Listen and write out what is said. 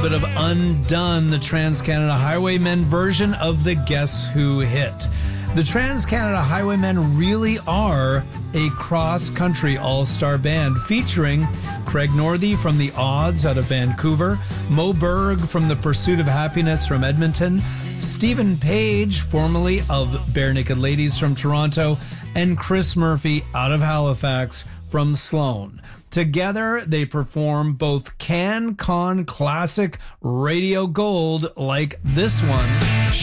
bit of Undone, the Trans-Canada Highwaymen version of the Guess Who hit. The Trans-Canada Highwaymen really are a cross-country all-star band featuring Craig Northey from The Odds out of Vancouver, Mo Berg from The Pursuit of Happiness from Edmonton, Stephen Page, formerly of Bare Naked Ladies from Toronto, and Chris Murphy out of Halifax from Sloan. Together, they perform both CanCon classic Radio Gold like this one.